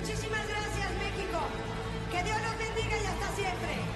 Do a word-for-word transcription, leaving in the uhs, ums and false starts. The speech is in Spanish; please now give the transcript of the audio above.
Muchísimas gracias, México. Que Dios los bendiga y hasta siempre.